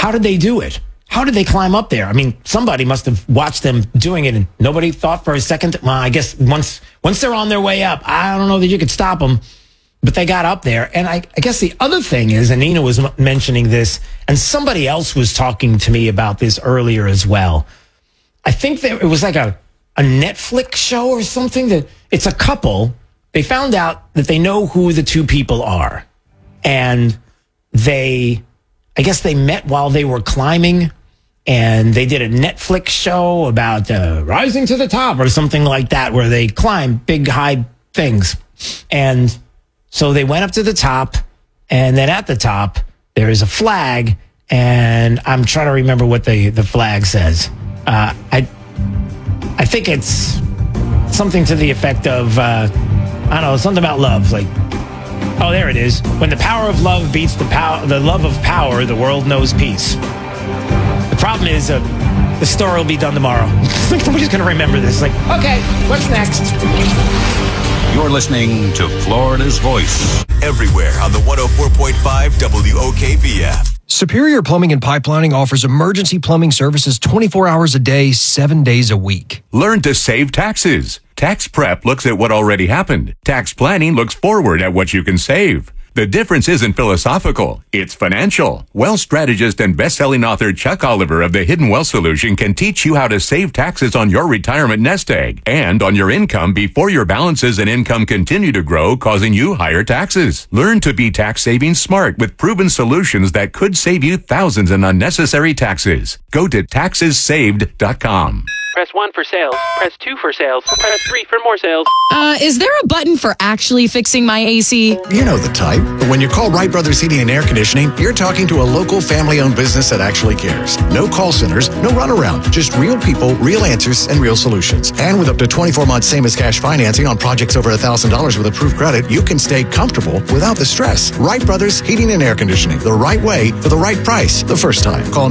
how did they do it? How did they climb up there? I mean, somebody must have watched them doing it, and nobody thought for a second. Well, I guess once they're on their way up, I don't know that you could stop them. But they got up there. And I guess the other thing is, and Nina was mentioning this, and somebody else was talking to me about this earlier as well. I think that it was like a Netflix show or something, that it's a couple. They found out that they know who the two people are. And I guess they met while they were climbing, and they did a Netflix show about rising to the top or something like that, where they climb big, high things. And so they went up to the top, and then at the top, there is a flag, and I'm trying to remember what the flag says. I think it's something to the effect of, I don't know, something about love, like, oh, there it is. When the power of love beats the love of power, the world knows peace. The problem is, the story will be done tomorrow. Nobody's going to remember this. Like, okay, what's next? You're listening to Florida's Voice. Everywhere on the 104.5 WOKVF. Superior Plumbing and Pipelining offers emergency plumbing services 24 hours a day, 7 days a week. Learn to save taxes. Tax prep looks at what already happened. Tax planning looks forward at what you can save. The difference isn't philosophical, it's financial. Wealth strategist and best-selling author Chuck Oliver of the Hidden Wealth Solution can teach you how to save taxes on your retirement nest egg and on your income before your balances and income continue to grow, causing you higher taxes. Learn to be tax saving smart with proven solutions that could save you thousands in unnecessary taxes. Go to taxessaved.com. Press 1 for sales. Press 2 for sales. Press 3 for more sales. Is there a button for actually fixing my AC? You know the type. But when you call Wright Brothers Heating and Air Conditioning, you're talking to a local family-owned business that actually cares. No call centers, no runaround. Just real people, real answers, and real solutions. And with up to 24 months same-as-cash financing on projects over $1,000 with approved credit, you can stay comfortable without the stress. Wright Brothers Heating and Air Conditioning. The right way for the right price the first time. Call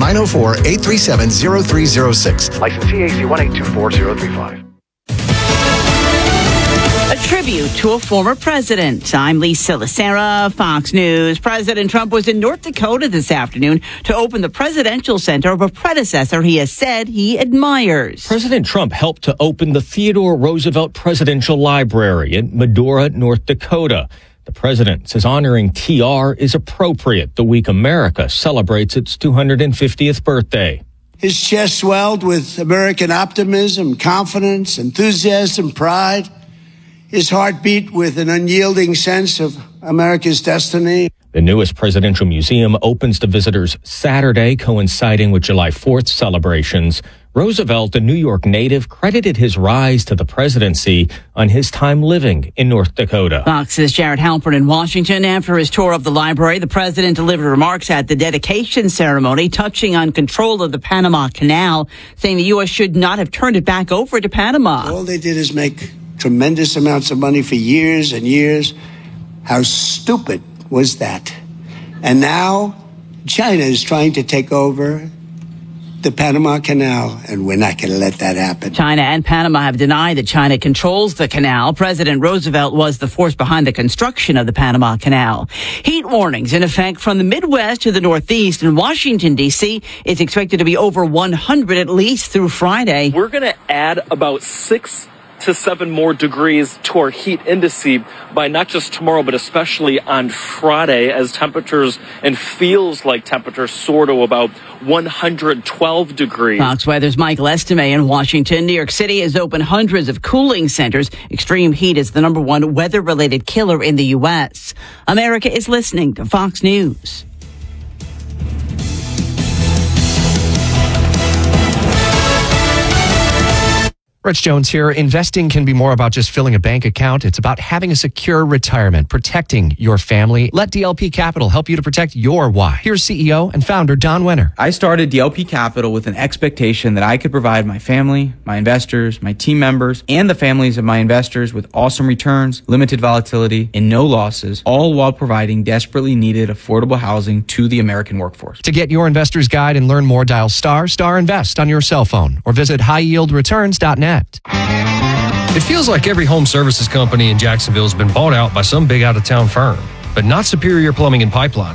904-837-0306. License CAC 1824035. A tribute to a former president. I'm Lisa Lacera, Fox News. President Trump was in North Dakota this afternoon to open the presidential center of a predecessor he has said he admires. President Trump helped to open the Theodore Roosevelt Presidential Library in Medora, North Dakota. The president says honoring TR is appropriate the week America celebrates its 250th birthday. His chest swelled with American optimism, confidence, enthusiasm, pride. His heart beat with an unyielding sense of America's destiny. The newest presidential museum opens to visitors Saturday, coinciding with July 4th celebrations. Roosevelt, a New York native, credited his rise to the presidency on his time living in North Dakota. Fox's Jared Halpern in Washington. After his tour of the library, the president delivered remarks at the dedication ceremony, touching on control of the Panama Canal, saying the U.S. should not have turned it back over to Panama. All they did is make tremendous amounts of money for years and years. How stupid was that? And now China is trying to take over the Panama Canal, and we're not going to let that happen. China and Panama have denied that China controls the canal. President Roosevelt was the force behind the construction of the Panama Canal. Heat warnings in effect from the Midwest to the Northeast. In Washington, D.C., it's expected to be over 100 at least through Friday. We're going to add about 6 to 7 more degrees to our heat index by not just tomorrow, but especially on Friday, as temperatures and feels like temperatures soar to about 112 degrees. Fox Weather's Michael Estime in Washington. New York City has opened hundreds of cooling centers. Extreme heat is the number one weather-related killer in the U.S. America is listening to Fox News. Rich Jones here. Investing can be more about just filling a bank account. It's about having a secure retirement, protecting your family. Let DLP Capital help you to protect your why. Here's CEO and founder Don Wenner. I started DLP Capital with an expectation that I could provide my family, my investors, my team members, and the families of my investors with awesome returns, limited volatility, and no losses, all while providing desperately needed affordable housing to the American workforce. To get your investor's guide and learn more, dial ** invest on your cell phone or visit highyieldreturns.net. It feels like every home services company in Jacksonville has been bought out by some big out-of-town firm, but not Superior Plumbing and Pipelining.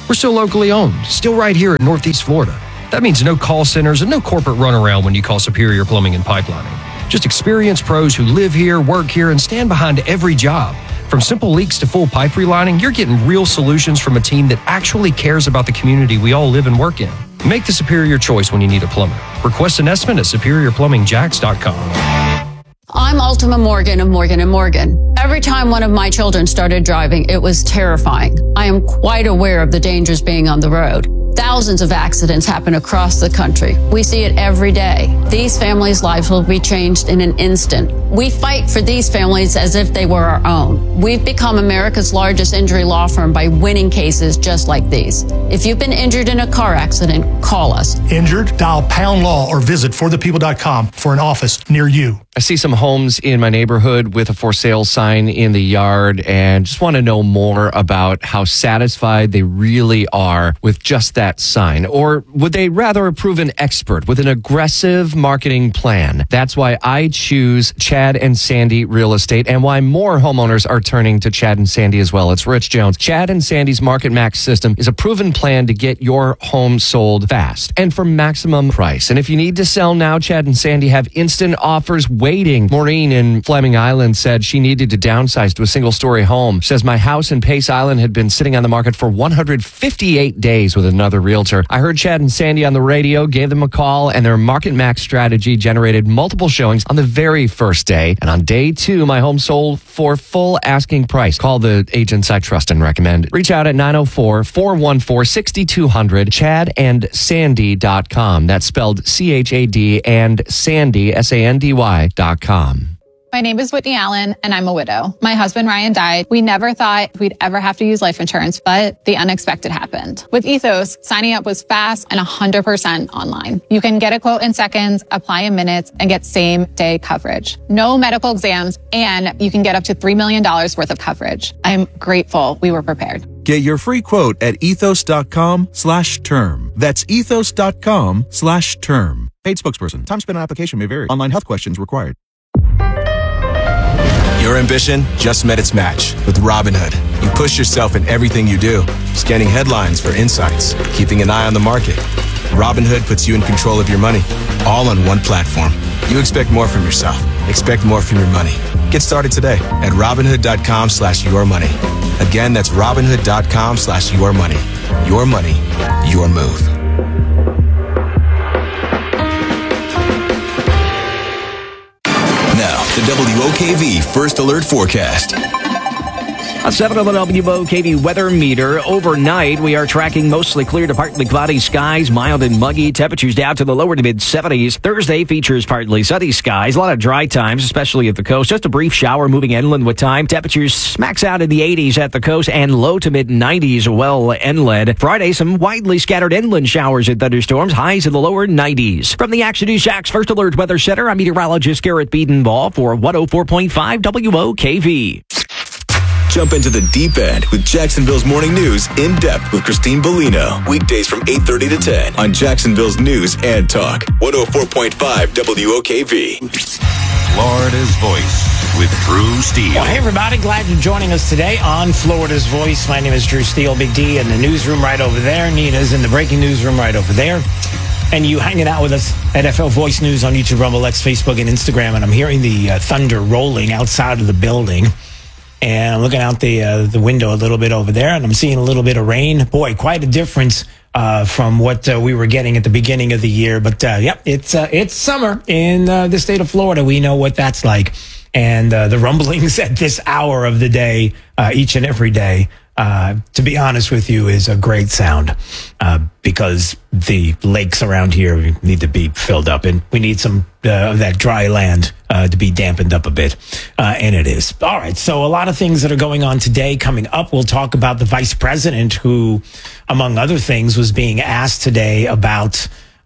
We're still locally owned, still right here in Northeast Florida. That means no call centers and no corporate runaround when you call Superior Plumbing and Pipelining. Just experienced pros who live here, work here, and stand behind every job. From simple leaks to full pipe relining, you're getting real solutions from a team that actually cares about the community we all live and work in. Make the superior choice when you need a plumber. Request an estimate at superiorplumbingjacks.com. I'm Ultima Morgan of Morgan & Morgan. Every time one of my children started driving, it was terrifying. I am quite aware of the dangers being on the road. Thousands of accidents happen across the country. We see it every day. These families' lives will be changed in an instant. We fight for these families as if they were our own. We've become America's largest injury law firm by winning cases just like these. If you've been injured in a car accident, call us. Injured? Dial pound law or visit forthepeople.com for an office near you. I see some homes in my neighborhood with a for sale sign in the yard and just want to know more about how satisfied they really are with just that sign. Or would they rather approve an expert with an aggressive marketing plan? That's why I choose Chad and Sandy Real Estate and why more homeowners are turning to Chad and Sandy as well. It's Rich Jones. Chad and Sandy's Market Max system is a proven plan to get your home sold fast and for maximum price. And if you need to sell now, Chad and Sandy have instant offers waiting. Maureen in Fleming Island said she needed to downsize to a single-story home. She says, my house in Pace Island had been sitting on the market for 158 days with another realtor. I heard Chad and Sandy on the radio, gave them a call, and their Market Max strategy generated multiple showings on the very first day. And on day 2, my home sold for full asking price. Call the agents I trust and recommend. Reach out at 904-414-6200, chadandsandy.com. That's spelled C-H-A-D and Sandy, S-A-N-D-Y.com. My name is Whitney Allen, and I'm a widow. My husband, Ryan, died. We never thought we'd ever have to use life insurance, but the unexpected happened. With Ethos, signing up was fast and 100% online. You can get a quote in seconds, apply in minutes, and get same-day coverage. No medical exams, and you can get up to $3 million worth of coverage. I'm grateful we were prepared. Get your free quote at ethos.com/term. That's ethos.com/term. Paid spokesperson. Time spent on application may vary. Online health questions required. Your ambition just met its match with Robinhood. You push yourself in everything you do, scanning headlines for insights, keeping an eye on the market. Robinhood puts you in control of your money, all on one platform. You expect more from yourself. Expect more from your money. Get started today at Robinhood.com/yourmoney. Again, that's Robinhood.com/yourmoney. Your money, your move. Now, the WOKV First Alert Forecast. A 7 on the WOKV weather meter. Overnight, we are tracking mostly clear to partly cloudy skies, mild and muggy. Temperatures down to the lower to mid-70s. Thursday features partly sunny skies, a lot of dry times, especially at the coast. Just a brief shower moving inland with time. Temperatures max out in the 80s at the coast and low to mid-90s well inland. Friday, some widely scattered inland showers and thunderstorms, highs in the lower 90s. From the Action News Jax First Alert Weather Center, I'm meteorologist Garrett Biedenbaugh for 104.5 WOKV. Jump into the deep end with Jacksonville's Morning News in depth with Christine Bellino. Weekdays from 8:30 to 10 on Jacksonville's News and Talk. 104.5 WOKV. Florida's Voice with Drew Steele. Well, hey, everybody. Glad you're joining us today on Florida's Voice. My name is Drew Steele, Big D, in the newsroom right over there. Nina's in the breaking newsroom right over there. And you hanging out with us at FL Voice News on YouTube, Rumble, X, Facebook, and Instagram. And I'm hearing the thunder rolling outside of the building. And I'm looking out the window a little bit over there, and I'm seeing a little bit of rain. Boy, quite a difference from what we were getting at the beginning of the year. But, yep, it's summer in the state of Florida. We know what that's like. And the rumblings at this hour of the day, each and every day, to be honest with you, is a great sound because the lakes around here need to be filled up, and we need some of that dry land to be dampened up a bit, and it is. All right, so a lot of things that are going on today. Coming up, we'll talk about the vice president who, among other things, was being asked today about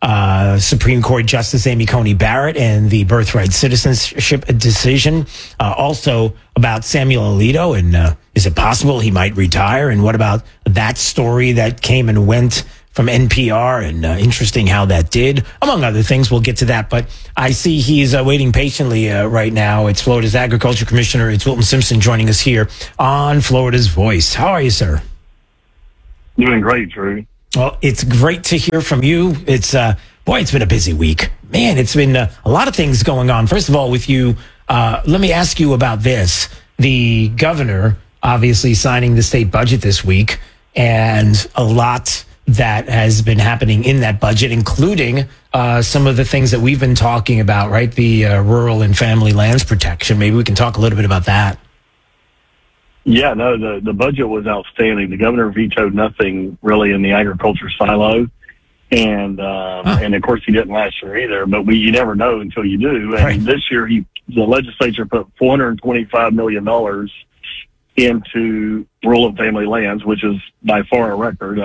Supreme Court Justice Amy Coney Barrett and the birthright citizenship decision. Also about Samuel Alito and is it possible he might retire? And what about that story that came and went from NPR and interesting how that did, among other things. We'll get to that. But I see he's waiting patiently right now. It's Florida's Agriculture Commissioner. It's Wilton Simpson joining us here on Florida's Voice. How are you, sir? Doing great, Drew. Well, it's great to hear from you. It's it's been a busy week. Man, it's been a lot of things going on. First of all, with you, let me ask you about this. The governor obviously signing the state budget this week, and a lot that has been happening in that budget, including some of the things that we've been talking about, right? The rural and family lands protection. Maybe we can talk a little bit about that. Yeah, no, the budget was outstanding. The governor vetoed nothing really in the agriculture silo. And of course he didn't last year either, but you never know until you do. And this year the legislature put $425 million into rural and family lands, which is by far a record.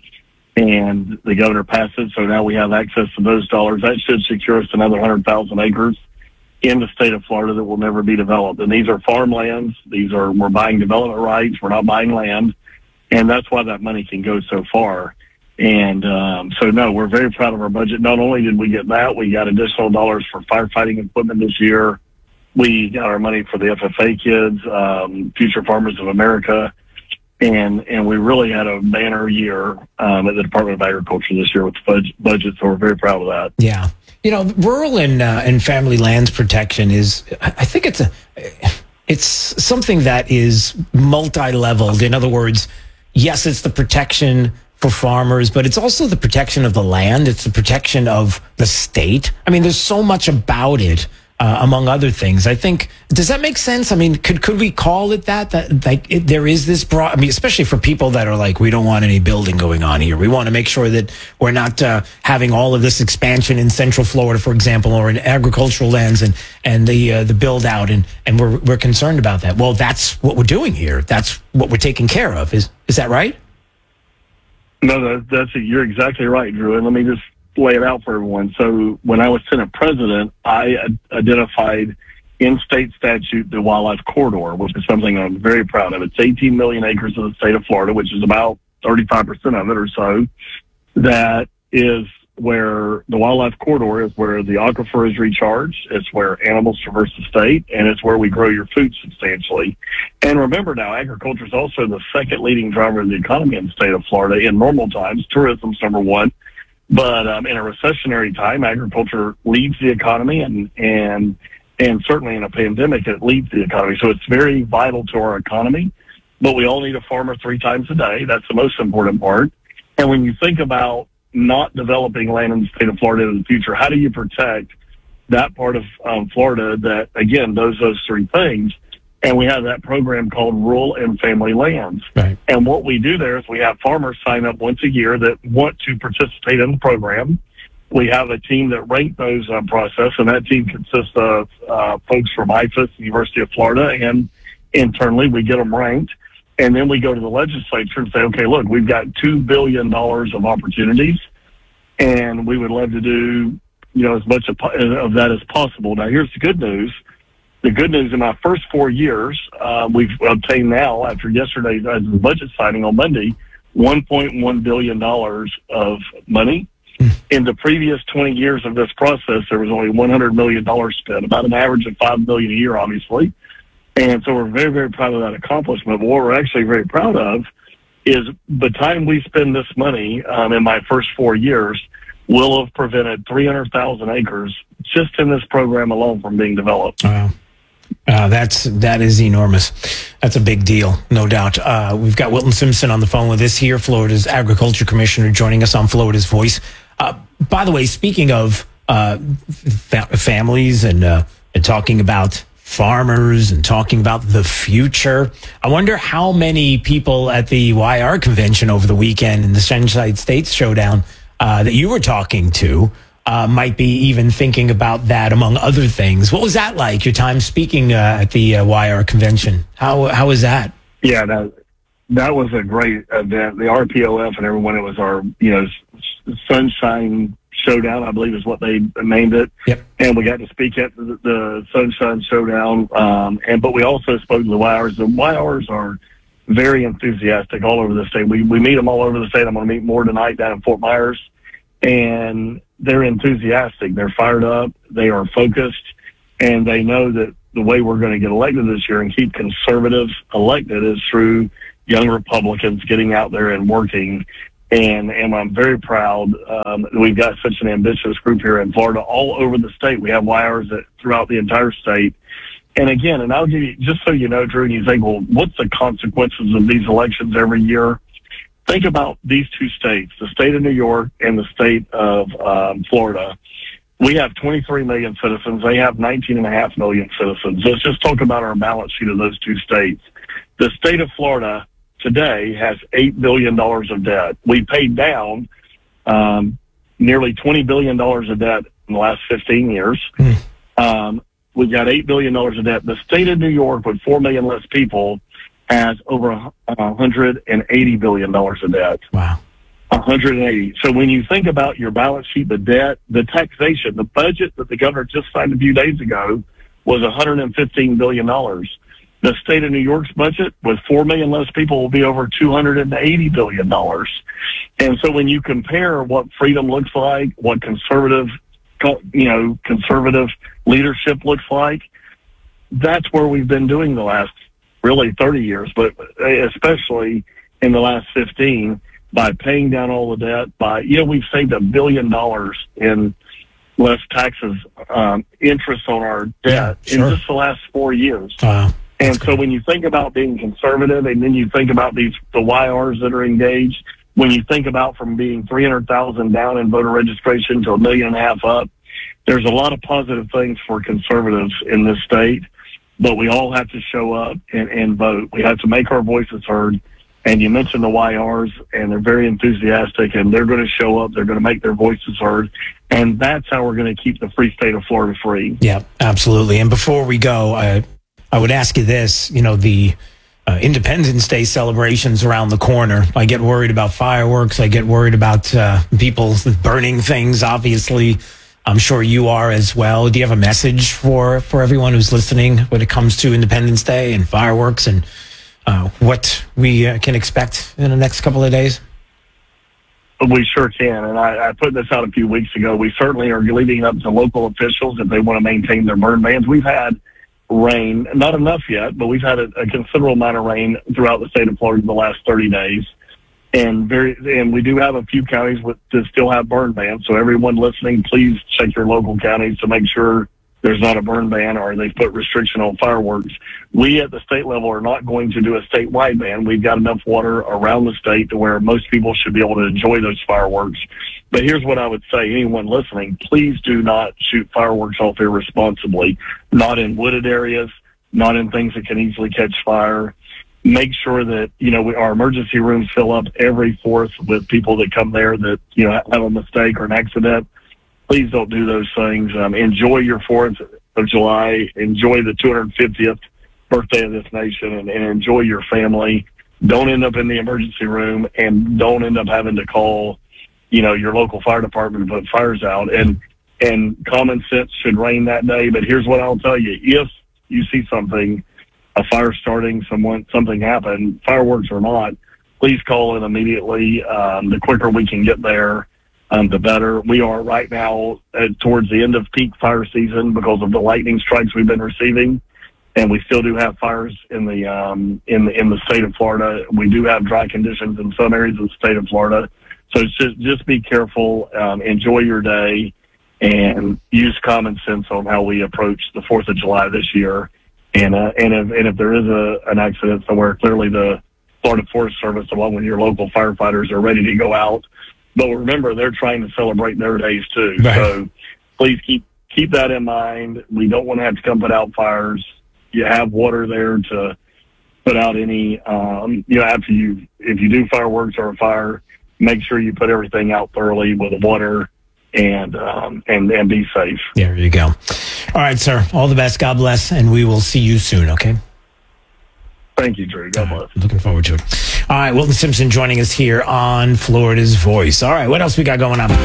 And the governor passed it. So now we have access to those dollars. That should secure us another 100,000 acres in the state of Florida that will never be developed. And these are farmlands. We're buying development rights. We're not buying land. And that's why that money can go so far. And no, we're very proud of our budget. Not only did we get that, we got additional dollars for firefighting equipment this year. We got our money for the FFA kids, Future Farmers of America. And we really had a banner year at the Department of Agriculture this year with the budget. So we're very proud of that. Yeah. Rural and family lands protection is, I think it's something that is multi-leveled. In other words, yes, it's the protection for farmers, but it's also the protection of the land. It's the protection of the state. I mean, there's so much about it, among other things. I think, does that make sense? I mean, could we call it that there is this broad, I mean, especially for people that are like, we don't want any building going on here. We want to make sure that we're not having all of this expansion in Central Florida, for example, or in agricultural lands and the build out. And we're concerned about that. Well, that's what we're doing here. That's what we're taking care of. Is that right? No, you're exactly right, Drew. And let me just lay it out for everyone. So when I was Senate President, I identified in state statute the wildlife corridor, which is something I'm very proud of. It's 18 million acres of the state of Florida, which is about 35% of it or so. That is where the wildlife corridor is, where the aquifer is recharged. It's where animals traverse the state, and it's where we grow your food substantially. And remember now, agriculture is also the second leading driver of the economy in the state of Florida. In normal times, tourism's number one. But in a recessionary time, agriculture leads the economy, and certainly in a pandemic, it leads the economy. So it's very vital to our economy. But we all need a farmer 3 times a day. That's the most important part. And when you think about not developing land in the state of Florida in the future, how do you protect that part of Florida that, again, does those 3 things? And we have that program called Rural and Family Lands. Right. And what we do there is we have farmers sign up once a year that want to participate in the program. We have a team that rank those process, and that team consists of folks from IFAS, the University of Florida, and internally we get them ranked. And then we go to the legislature and say, okay, look, we've got $2 billion of opportunities, and we would love to do, as much of that as possible. Now, here's the good news. The good news, in my first 4 years, we've obtained now, after yesterday's budget signing on Monday, $1.1 billion of money. In the previous 20 years of this process, there was only $100 million spent, about an average of $5 million a year, obviously. And so we're very, very proud of that accomplishment. But what we're actually very proud of is the time we spend this money in my first 4 years will have prevented 300,000 acres just in this program alone from being developed. Wow. That is enormous. That's a big deal, no doubt. We've got Wilton Simpson on the phone with us here, Florida's Agriculture Commissioner, joining us on Florida's Voice. By the way, speaking of families and talking about farmers and talking about the future, I wonder how many people at the YR convention over the weekend in the Sunshine States Showdown that you were talking to might be even thinking about that, among other things. What was that like, your time speaking at the YR convention? How was that? Yeah, that was a great event. The RPOF and everyone, it was our, Sunshine Showdown, I believe is what they named it. Yep. And we got to speak at the Sunshine Showdown. But we also spoke to the YRs. The YRs are very enthusiastic all over the state. We meet them all over the state. I'm going to meet more tonight down in Fort Myers. And they're enthusiastic. They're fired up. They are focused. And they know that the way we're going to get elected this year and keep conservatives elected is through young Republicans getting out there and working. And I'm very proud that we've got such an ambitious group here in Florida, all over the state. We have YRs throughout the entire state. And again, and I'll give you, just so you know, Drew, and you think, well, what's the consequences of these elections every year? Think about these two states, the state of New York and the state of Florida. We have 23 million citizens. They have 19.5 million citizens. Let's just talk about our balance sheet of those two states. The state of Florida today has $8 billion of debt. We paid down nearly $20 billion of debt in the last 15 years. We've got $8 billion of debt. The state of New York, with 4 million less people, has over $180 billion of debt. Wow. 180. So when you think about your balance sheet, the debt, the taxation, the budget that the governor just signed a few days ago was $115 billion. The state of New York's budget, with 4 million less people, will be over $280 billion. And so when you compare what freedom looks like, what conservative leadership looks like, that's where we've been doing the last really 30 years, but especially in the last 15, by paying down all the debt, we've saved $1 billion in less taxes, interest on our debt in just the last 4 years. And so when you think about being conservative, and then you think about the YRs that are engaged, when you think about from being 300,000 down in voter registration to 1.5 million up, there's a lot of positive things for conservatives in this state, but we all have to show up and vote. We have to make our voices heard. And you mentioned the YRs, and they're very enthusiastic, and they're going to show up. They're going to make their voices heard. And that's how we're going to keep the free state of Florida free. Yeah, absolutely. And before we go, I would ask you this, the Independence Day celebrations around the corner. I get worried about fireworks. I get worried about people burning things, obviously. I'm sure you are as well. Do you have a message for everyone who's listening when it comes to Independence Day and fireworks and what we can expect in the next couple of days? We sure can. And I put this out a few weeks ago. We certainly are leaving it up to local officials if they want to maintain their burn bans. We've had rain, not enough yet, but we've had a considerable amount of rain throughout the state of Florida in the last 30 days. And we do have a few counties that still have burn bans. So everyone listening, please check your local counties to make sure there's not a burn ban or they put restriction on fireworks. We at the state level are not going to do a statewide ban. We've got enough water around the state to where most people should be able to enjoy those fireworks. But here's what I would say, anyone listening, please do not shoot fireworks off irresponsibly, not in wooded areas, not in things that can easily catch fire. Make sure that, our emergency rooms fill up every fourth with people that come there that, have a mistake or an accident. Please don't do those things. Enjoy your 4th of July. Enjoy the 250th birthday of this nation and enjoy your family. Don't end up in the emergency room and don't end up having to call, your local fire department to put fires out. And common sense should reign that day. But here's what I'll tell you. If you see something, a fire starting, something happened, fireworks or not, please call in immediately. The quicker we can get there, the better. We are right now towards the end of peak fire season because of the lightning strikes we've been receiving, and we still do have fires in the state of Florida. We do have dry conditions in some areas of the state of Florida, so just be careful. Enjoy your day, and use common sense on how we approach the 4th of July this year. And if there is an accident somewhere, clearly the Florida Forest Service, along with your local firefighters, are ready to go out. But remember, they're trying to celebrate their days too. Right. So please keep that in mind. We don't want to have to come put out fires. You have water there to put out any, if you do fireworks or a fire, make sure you put everything out thoroughly with water and be safe. There you go. All right, sir. All the best. God bless. And we will see you soon. Okay. Thank you, Drew. God bless. Looking forward to it. All right, Wilton Simpson joining us here on Florida's Voice. All right, what else we got going on?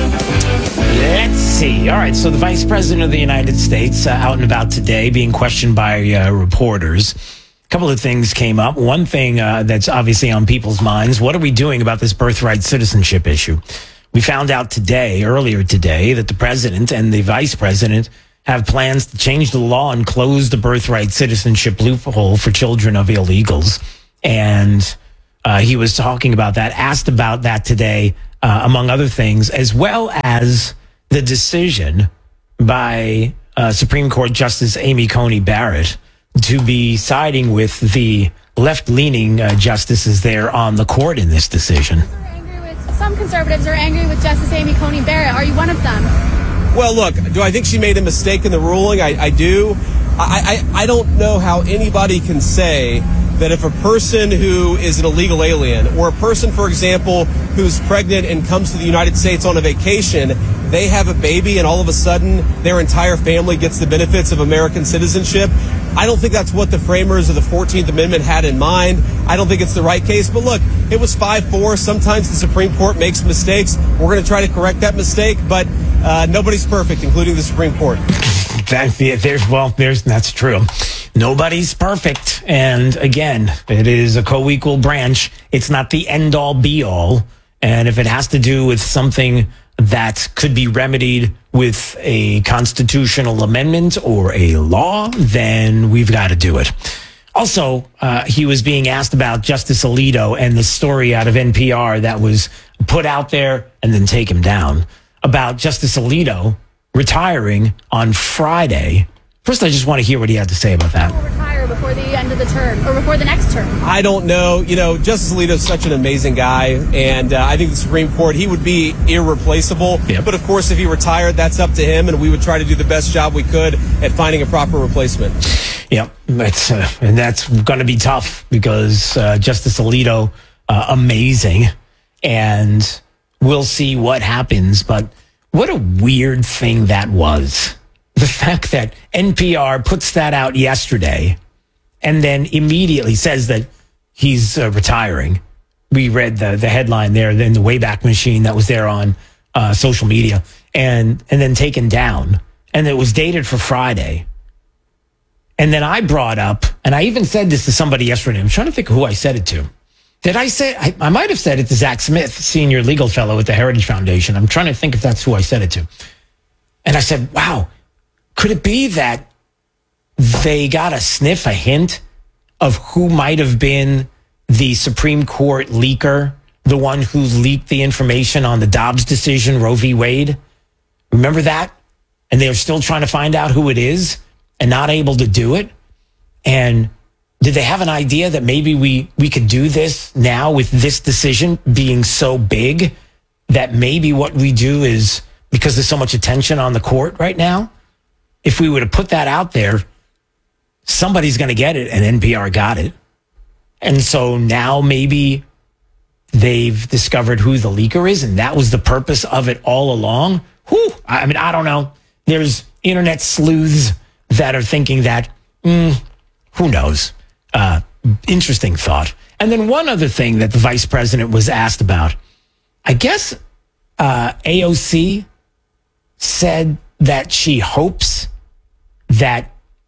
Let's see. All right, so the Vice President of the United States out and about today being questioned by reporters. A couple of things came up. One thing that's obviously on people's minds, what are we doing about this birthright citizenship issue? We found out earlier today, that the president and the vice president have plans to change the law and close the birthright citizenship loophole for children of illegals. And He was talking about that, asked about that today, among other things, as well as the decision by Supreme Court Justice Amy Coney Barrett to be siding with the left-leaning justices there on the court in this decision. Some conservatives are angry with Justice Amy Coney Barrett. Are you one of them? Well, look, do I think she made a mistake in the ruling? I do. I don't know how anybody can say that if a person who is an illegal alien or a person, for example, who's pregnant and comes to the United States on a vacation, they have a baby and all of a sudden their entire family gets the benefits of American citizenship. I don't think that's what the framers of the 14th Amendment had in mind. I don't think it's the right case. But look, it was 5-4. Sometimes the Supreme Court makes mistakes. We're going to try to correct that mistake, but nobody's perfect, including the Supreme Court. That's true. Nobody's perfect. And again, it is a co-equal branch. It's not the end all be all. And if it has to do with something that could be remedied with a constitutional amendment or a law, then we've got to do it. Also, he was being asked about Justice Alito and the story out of NPR that was put out there and then taken down about Justice Alito retiring on Friday. First, I just want to hear what he had to say about that. Will retire before the end of the term or before the next term? I don't know. You know, Justice Alito is such an amazing guy, and I think the Supreme Court, he would be irreplaceable. Yep. But of course, if he retired, that's up to him, and we would try to do the best job we could at finding a proper replacement. Yep, and that's going to be tough because Justice Alito, amazing, and we'll see what happens. But what a weird thing that was. The fact that NPR puts that out yesterday and then immediately says that he's retiring. We read the headline there in the Wayback Machine that was there on social media and then taken down. And it was dated for Friday. And then I brought up, and I even said this to somebody yesterday. I'm trying to think of who I said it to. Did I say, I might have said it to Zach Smith, senior legal fellow at the Heritage Foundation. I'm trying to think if that's who I said it to. And I said, wow, could it be that they got a sniff, a hint of who might have been the Supreme Court leaker, the one who leaked the information on the Dobbs decision, Roe v. Wade? Remember that? And they're still trying to find out who it is and not able to do it. And did they have an idea that maybe we could do this now with this decision being so big that maybe what we do is, because there's so much attention on the court right now, if we were to put that out there, somebody's going to get it, and NPR got it. And so now maybe they've discovered who the leaker is, and that was the purpose of it all along. Whew, I mean, I don't know. There's internet sleuths that are thinking that, who knows? Interesting thought. And then one other thing that the vice president was asked about, I guess AOC said that she hopes that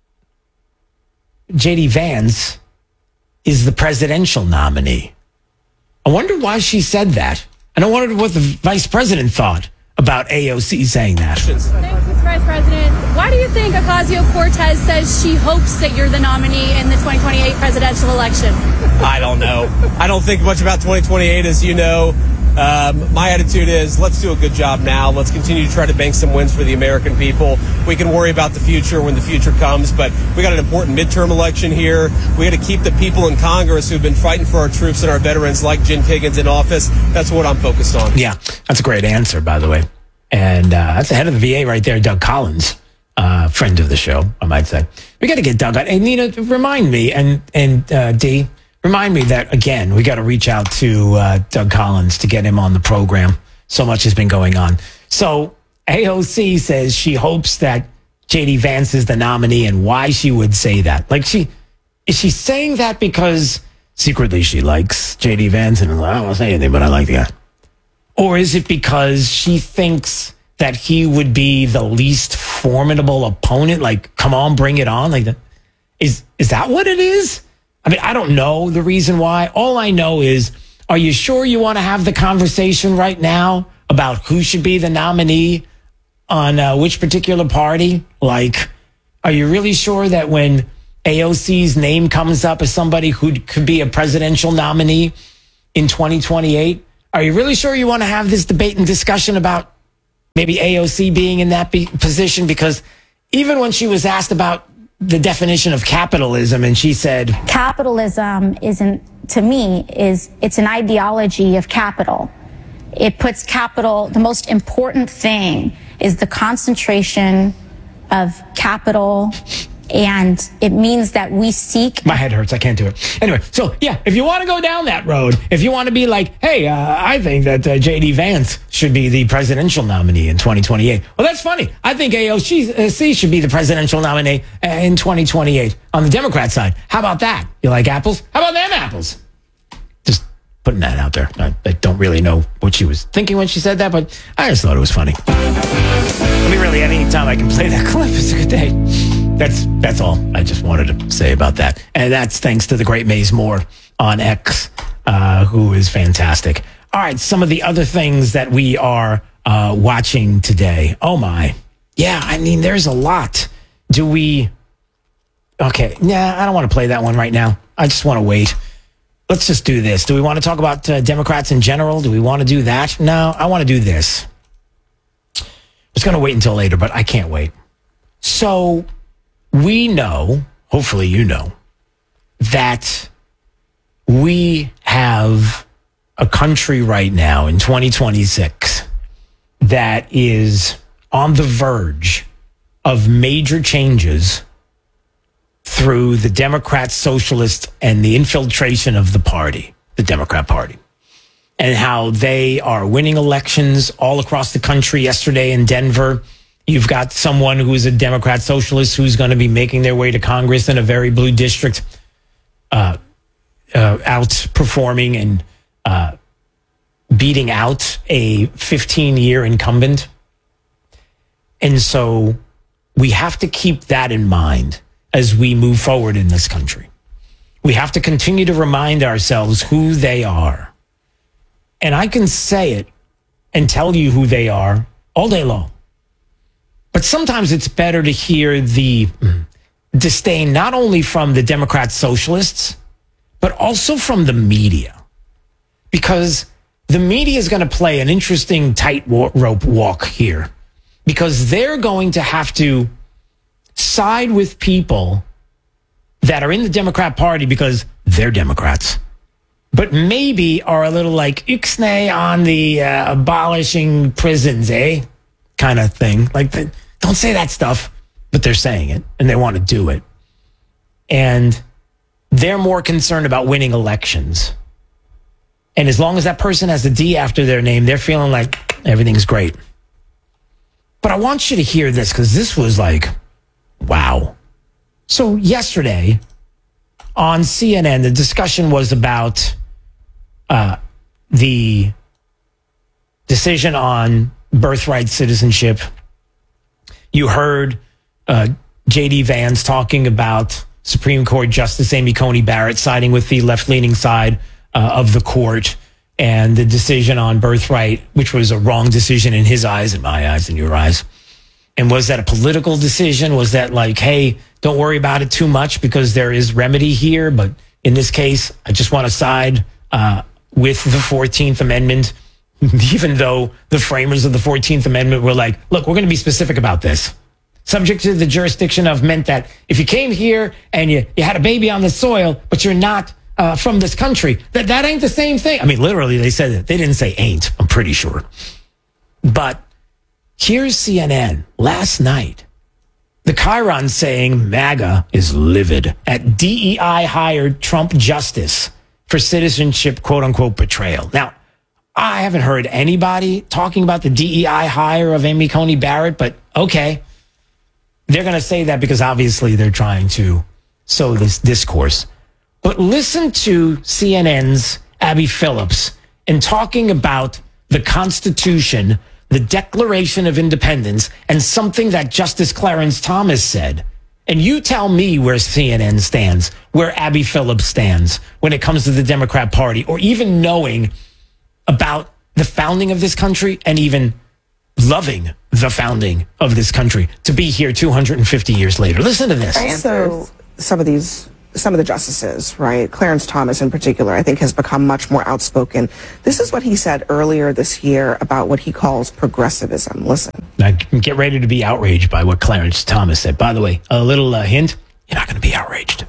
J.D. Vance is the presidential nominee. I wonder why she said that. And I wondered what the vice president thought about AOC saying that. Thanks, Mr. Vice President. Why do you think Ocasio-Cortez says she hopes that you're the nominee in the 2028 presidential election? I don't know. I don't think much about 2028, as you know. My attitude is, let's do a good job now. Let's continue to try to bank some wins for the American people. We can worry about the future when the future comes, but we got an important midterm election here. We got to keep the people in Congress who've been fighting for our troops and our veterans like Jen Kiggins in office. That's what I'm focused on. Yeah, that's a great answer, by the way. And that's the head of the VA right there, Doug Collins, friend of the show, I might say. We got to get Doug on. And Nina, remind me, and Dee, remind me that, again, we got to reach out to Doug Collins to get him on the program. So much has been going on. So AOC says she hopes that J.D. Vance is the nominee, and why she would say that. Like, is she saying that because secretly she likes J.D. Vance and I don't want to say anything, but I like the guy? Or is it because she thinks that he would be the least formidable opponent? Like, come on, bring it on. Like, is that what it is? I mean, I don't know the reason why. All I know is, are you sure you want to have the conversation right now about who should be the nominee on which particular party? Like, are you really sure that when AOC's name comes up as somebody who could be a presidential nominee, in 2028? Are you really sure you want to have this debate and discussion about maybe AOC being in that position? Because even when she was asked about the definition of capitalism, and she said, capitalism to me, it's an ideology of capital. It puts capital, the most important thing is the concentration of capital, and it means that we seek... My head hurts. I can't do it. Anyway, so yeah, if you want to go down that road, if you want to be like, hey, I think that J.D. Vance should be the presidential nominee in 2028. Well, that's funny. I think AOC should be the presidential nominee in 2028 on the Democrat side. How about that? You like apples? How about them apples? Just putting that out there. I don't really know what she was thinking when she said that, but I just thought it was funny. I mean, really, any time I can play that clip, it's a good day. That's all I just wanted to say about that. And that's thanks to the great Maze Moore on X, who is fantastic. All right, some of the other things that we are watching today. Oh, my. Yeah, I mean, there's a lot. Okay, yeah, I don't want to play that one right now. I just want to wait. Let's just do this. Do we want to talk about Democrats in general? Do we want to do that? No, I want to do this. I was going to wait until later, but I can't wait. So we know, hopefully you know, that we have a country right now in 2026 that is on the verge of major changes through the Democrat Socialist and the infiltration of the party, the Democrat Party, and how they are winning elections all across the country. Yesterday in Denver, you've got someone who's a Democrat Socialist who's going to be making their way to Congress in a very blue district, outperforming and beating out a 15-year incumbent. And so we have to keep that in mind as we move forward in this country. We have to continue to remind ourselves who they are. And I can say it and tell you who they are all day long. But sometimes it's better to hear the disdain not only from the Democrat Socialists, but also from the media. Because the media is going to play an interesting tightrope walk here. Because they're going to have to side with people that are in the Democrat Party because they're Democrats, but maybe are a little like ixnay on the abolishing prisons, kind of thing. Like, don't say that stuff, but they're saying it and they want to do it. And they're more concerned about winning elections. And as long as that person has a D after their name, they're feeling like everything's great. But I want you to hear this because this was like, wow. So yesterday on CNN, the discussion was about the decision on birthright citizenship. You heard J.D. Vance talking about Supreme Court Justice Amy Coney Barrett siding with the left-leaning side of the court and the decision on birthright, which was a wrong decision in his eyes, in my eyes, in your eyes. And was that a political decision? Was that like, hey, don't worry about it too much because there is remedy here? But in this case, I just want to side with the 14th Amendment, even though the framers of the 14th Amendment were like, look, we're going to be specific about this. Subject to the jurisdiction of meant that if you came here and you had a baby on the soil, but you're not from this country, that ain't the same thing. I mean, literally, they said it. They didn't say ain't, I'm pretty sure. But here's CNN last night. The Chiron saying MAGA is livid at DEI hired Trump justice for citizenship, quote unquote, betrayal. Now, I haven't heard anybody talking about the DEI hire of Amy Coney Barrett, but okay. They're going to say that because obviously they're trying to sow this discourse. But listen to CNN's Abby Phillips in talking about the Constitution, the Declaration of Independence, and something that Justice Clarence Thomas said. And you tell me where CNN stands, where Abby Phillips stands when it comes to the Democrat Party, or even knowing about the founding of this country and even loving the founding of this country to be here 250 years later. Listen to this. So some of these some of the justices, right? Clarence Thomas in particular, I think has become much more outspoken. This is what he said earlier this year about what he calls progressivism. Listen. Now, get ready to be outraged by what Clarence Thomas said. By the way, a little hint, you're not going to be outraged.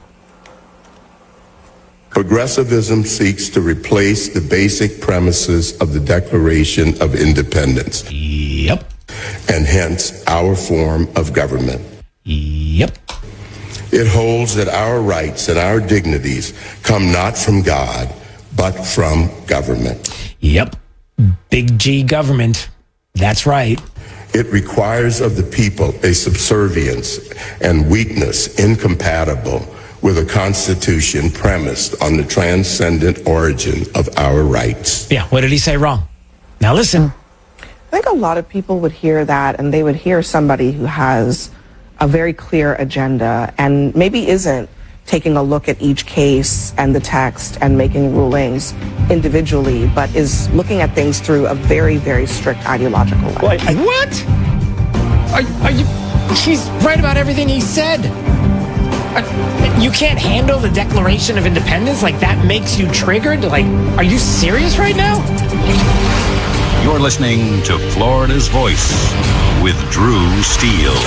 Progressivism seeks to replace the basic premises of the Declaration of Independence. Yep. And hence our form of government. Yep. It holds that our rights and our dignities come not from God, but from government. Yep. Big G government. That's right. It requires of the people a subservience and weakness incompatible with a constitution premised on the transcendent origin of our rights. Yeah, what did he say wrong? Now listen. I think a lot of people would hear that and they would hear somebody who has a very clear agenda and maybe isn't taking a look at each case and the text and making rulings individually, but is looking at things through a very, very strict ideological lens. What? Are you? He's right about everything he said. You can't handle the Declaration of Independence? Like, that makes you triggered? Like, are you serious right now? You're listening to Florida's Voice with Drew Steele.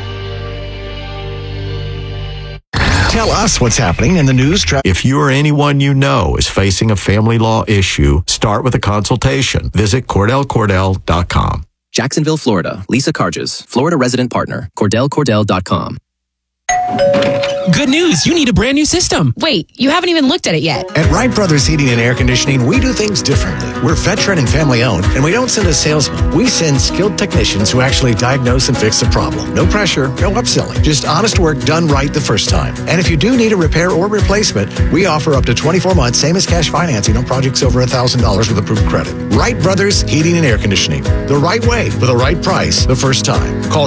Tell us what's happening in the news. If you or anyone you know is facing a family law issue, start with a consultation. Visit CordellCordell.com. Jacksonville, Florida. Lisa Carges, Florida resident partner. CordellCordell.com. Good news, you need a brand new system. Wait, you haven't even looked at it yet. At Wright Brothers Heating and Air Conditioning, we do things differently. We're veteran and family owned, and we don't send a salesman. We send skilled technicians who actually diagnose and fix the problem. No pressure, no upselling, just honest work done right the first time. And if you do need a repair or replacement, we offer up to 24 months, same as cash financing on projects over $1,000 with approved credit. Wright Brothers Heating and Air Conditioning. The right way, with the right price, the first time. Call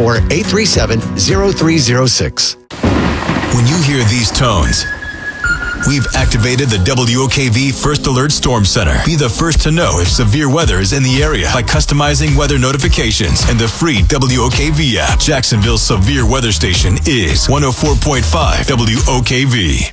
904-837-0306. When you hear these tones, we've activated the WOKV First Alert Storm Center. Be the first to know if severe weather is in the area by customizing weather notifications and the free WOKV app. Jacksonville's severe weather station is 104.5 WOKV.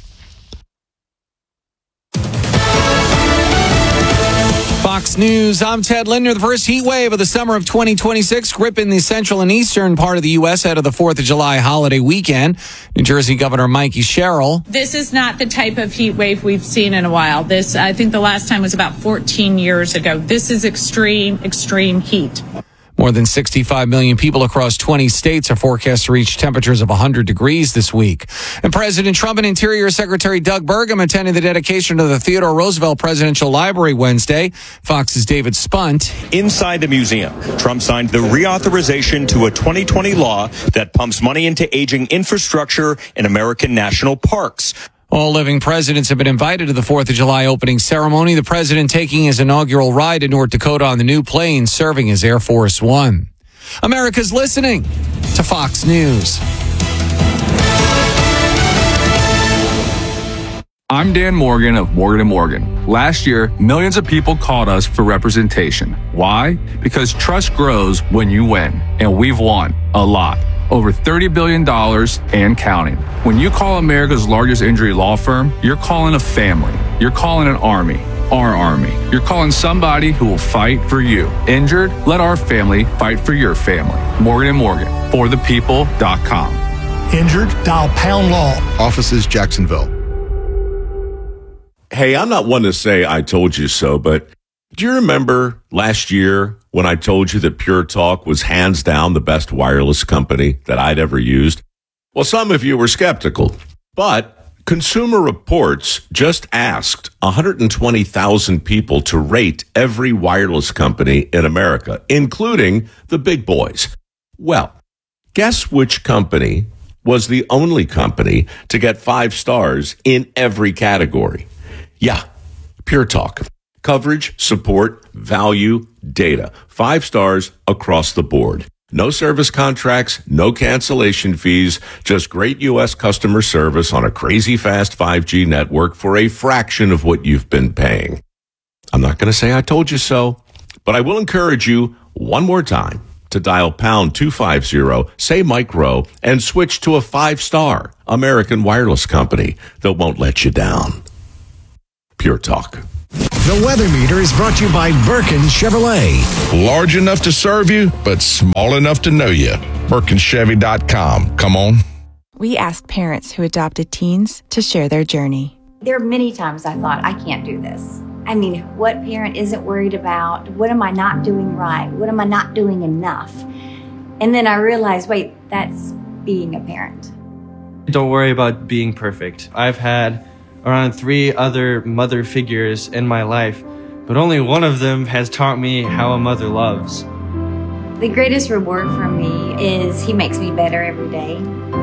Fox News, I'm Ted Linder. The first heat wave of the summer of 2026 gripping the central and eastern part of the U.S. ahead of the 4th of July holiday weekend. New Jersey Governor Mikey Sherrill. This is not the type of heat wave we've seen in a while. I think the last time was about 14 years ago. This is extreme, extreme heat. More than 65 million people across 20 states are forecast to reach temperatures of 100 degrees this week. And President Trump and Interior Secretary Doug Burgum attended the dedication of the Theodore Roosevelt Presidential Library Wednesday. Fox's David Spunt. Inside the museum, Trump signed the reauthorization to a 2020 law that pumps money into aging infrastructure in American national parks. All living presidents have been invited to the 4th of July opening ceremony. The president taking his inaugural ride to North Dakota on the new plane serving as Air Force One. America's listening to Fox News. I'm Dan Morgan of Morgan & Morgan. Last year, millions of people called us for representation. Why? Because trust grows when you win, and we've won a lot. Over $30 billion and counting. When you call America's largest injury law firm, you're calling a family. You're calling an army. Our army. You're calling somebody who will fight for you. Injured? Let our family fight for your family. Morgan & Morgan. ForThePeople.com. Injured? Dial pound law. Offices Jacksonville. Hey, I'm not one to say I told you so, but do you remember last year when I told you that Pure Talk was hands down the best wireless company that I'd ever used? Well, some of you were skeptical, but Consumer Reports just asked 120,000 people to rate every wireless company in America, including the big boys. Well, guess which company was the only company to get 5 stars in every category? Yeah, Pure Talk. Coverage, support, value, data. 5 stars across the board. No service contracts, no cancellation fees, just great U.S. customer service on a crazy fast 5G network for a fraction of what you've been paying. I'm not going to say I told you so, but I will encourage you one more time. to dial pound 250, say micro, and switch to a 5-star American wireless company that won't let you down. Pure Talk. The Weather Meter is brought to you by Birkin Chevrolet. Large enough to serve you, but small enough to know you. BirkinChevy.com. Come on. We asked parents who adopted teens to share their journey. There are many times I thought, I can't do this. I mean, what parent isn't worried about? What am I not doing right? What am I not doing enough? And then I realized, wait, that's being a parent. Don't worry about being perfect. I've had around 3 other mother figures in my life, but only one of them has taught me how a mother loves. The greatest reward for me is he makes me better every day.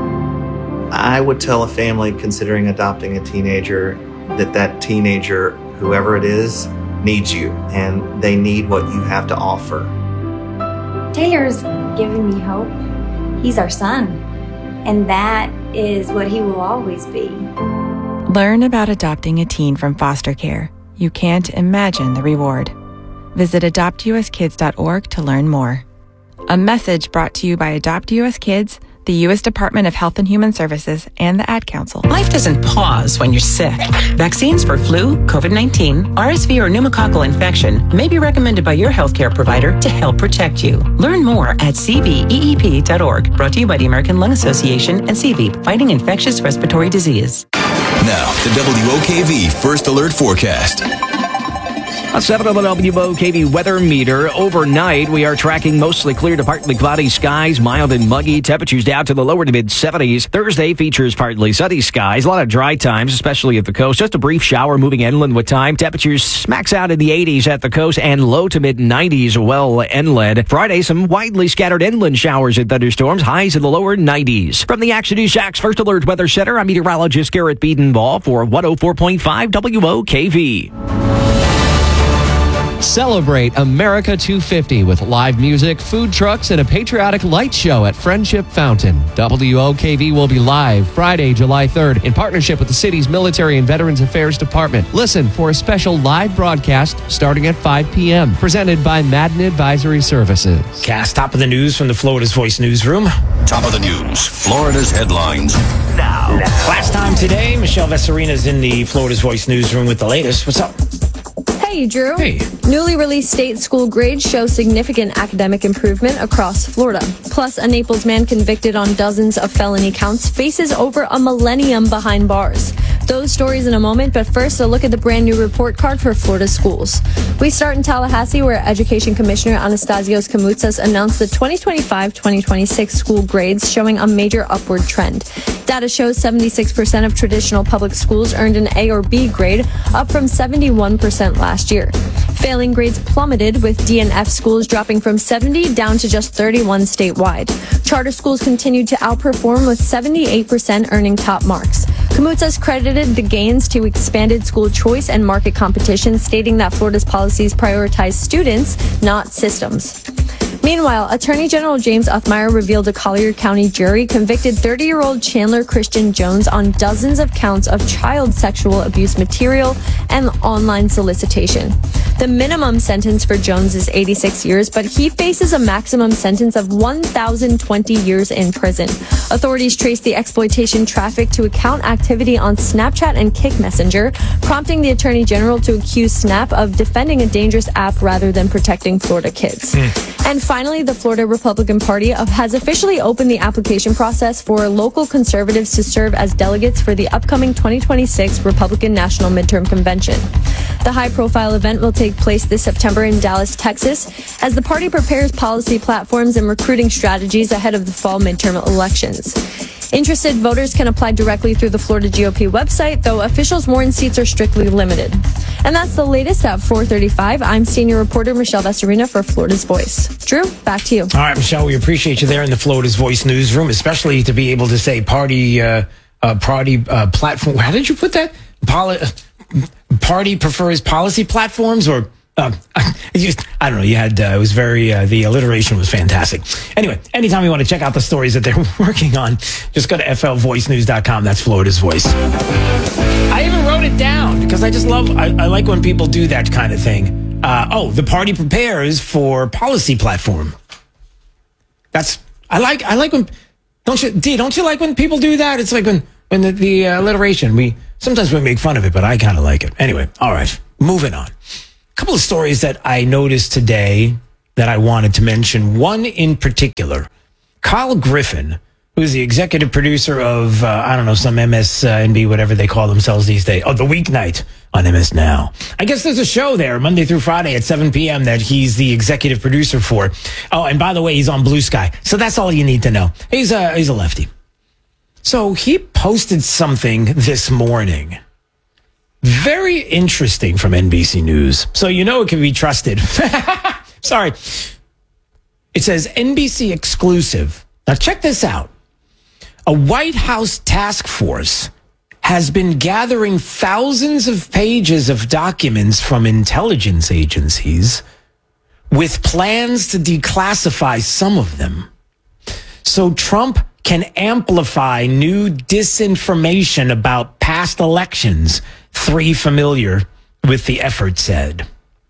I would tell a family considering adopting a teenager that teenager, whoever it is, needs you, and they need what you have to offer. Taylor's giving me hope. He's our son, and that is what he will always be. Learn about adopting a teen from foster care. You can't imagine the reward. Visit adoptuskids.org to learn more. A message brought to you by Adopt US Kids, the U.S. Department of Health and Human Services, and the Ad Council. Life doesn't pause when you're sick. Vaccines for flu, COVID-19, RSV, or pneumococcal infection may be recommended by your healthcare provider to help protect you. Learn more at cveep.org. Brought to you by the American Lung Association and CVEEP, fighting infectious respiratory disease. Now, the WOKV First Alert Forecast. A 7 on the WOKV weather meter. Overnight, we are tracking mostly clear to partly cloudy skies, mild and muggy. Temperatures down to the lower to mid-70s. Thursday features partly sunny skies. A lot of dry times, especially at the coast. Just a brief shower moving inland with time. Temperatures max out in the 80s at the coast and low to mid-90s well inland. Friday, some widely scattered inland showers and thunderstorms. Highs in the lower 90s. From the Action News Shack's First Alert Weather Center, I'm meteorologist Garrett Biedenball for 104.5 WOKV. Celebrate America 250 with live music, food trucks, and a patriotic light show at Friendship Fountain. WOKV will be live Friday, July 3rd in partnership with the city's Military and Veterans Affairs Department. Listen for a special live broadcast starting at 5 p.m. presented by Madden Advisory Services. Cast top of the news from the Florida's Voice newsroom. Top of the news, Florida's headlines. Now. Last time today, Michelle Vesarina's in the Florida's Voice newsroom with the latest. What's up? Hey, Drew. Hey. Newly released state school grades show significant academic improvement across Florida. Plus, a Naples man convicted on dozens of felony counts faces over a millennium behind bars. Those stories in a moment, but first, a look at the brand new report card for Florida schools. We start in Tallahassee, where Education Commissioner Anastasios Kamoutsas announced the 2025-2026 school grades showing a major upward trend. Data shows 76% of traditional public schools earned an A or B grade, up from 71% last year. Failing grades plummeted, with D and F schools dropping from 70 down to just 31 statewide. Charter schools continued to outperform, with 78% earning top marks. Kamoutsas credited the gains to expanded school choice and market competition, stating that Florida's policies prioritize students, not systems. Meanwhile, Attorney General James Uthmeier revealed a Collier County jury convicted 30-year-old Chandler Christian Jones on dozens of counts of child sexual abuse material and online solicitation. The minimum sentence for Jones is 86 years, but he faces a maximum sentence of 1,020 years in prison. Authorities traced the exploitation traffic to account activity on Snapchat and Kik Messenger, prompting the Attorney General to accuse Snap of defending a dangerous app rather than protecting Florida kids. And finally, the Florida Republican Party has officially opened the application process for local conservatives to serve as delegates for the upcoming 2026 Republican National Midterm Convention. The high-profile event will take place this September in Dallas, Texas, as the party prepares policy platforms and recruiting strategies ahead of the fall midterm elections. Interested voters can apply directly through the Florida GOP website, though officials warn seats are strictly limited. And that's the latest at 4:35. I'm senior reporter Michelle Vesarina for Florida's Voice. Drew, back to you. All right, Michelle, we appreciate you there in the Florida's Voice newsroom, especially to be able to say party platform. How did you put that? Party prefers policy platforms, or I don't know. You had it was very the alliteration was fantastic. Anyway, anytime you want to check out the stories that they're working on, just go to flvoicenews.com. That's Florida's Voice. I even wrote it down because I just love. I like when people do that kind of thing. The party prepares for policy platform. I like when, don't you like when people do that? It's like when the alliteration, sometimes we make fun of it, but I kind of like it. Anyway, all right, moving on. A couple of stories that I noticed today that I wanted to mention. One in particular, Kyle Griffin, who's the executive producer of, some MSNB, whatever they call themselves these days. Oh, The Weeknight on MS Now. I guess there's a show there Monday through Friday at 7 p.m. that he's the executive producer for. Oh, and by the way, he's on Blue Sky. So that's all you need to know. He's a lefty. So he posted something this morning. Very interesting from NBC News. So you know it can be trusted. Sorry. It says NBC exclusive. Now check this out. A White House task force has been gathering thousands of pages of documents from intelligence agencies with plans to declassify some of them, so Trump can amplify new disinformation about past elections, 3 familiar with the effort said.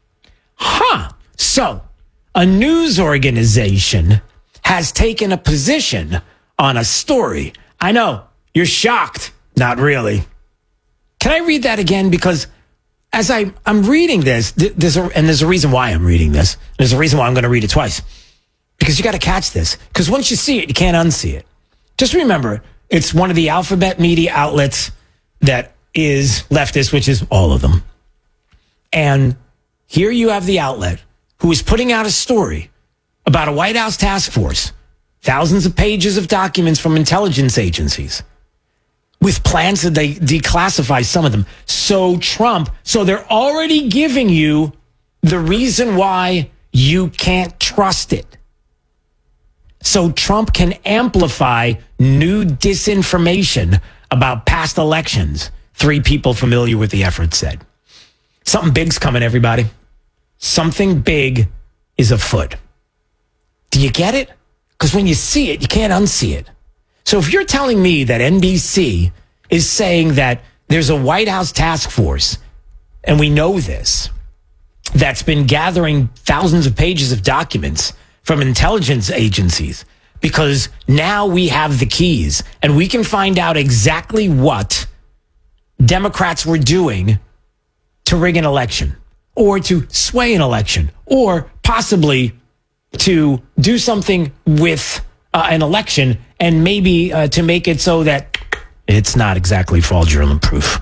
So, a news organization has taken a position on a story. I know, you're shocked. Not really. Can I read that again? Because as I'm reading this, there's a reason why I'm reading this. There's a reason why I'm going to read it twice. Because you got to catch this. Because once you see it, you can't unsee it. Just remember, it's one of the alphabet media outlets that is leftist, which is all of them. And here you have the outlet who is putting out a story about a White House task force, thousands of pages of documents from intelligence agencies, with plans to declassify some of them. So they're already giving you the reason why you can't trust it. So Trump can amplify new disinformation about past elections, 3 people familiar with the effort said. Something big's coming, everybody. Something big is afoot. Do you get it? Because when you see it, you can't unsee it. So if you're telling me that NBC is saying that there's a White House task force, and we know this, that's been gathering thousands of pages of documents from intelligence agencies, because now we have the keys and we can find out exactly what Democrats were doing to rig an election or to sway an election or possibly to do something with an election and maybe to make it so that it's not exactly fraudulent proof.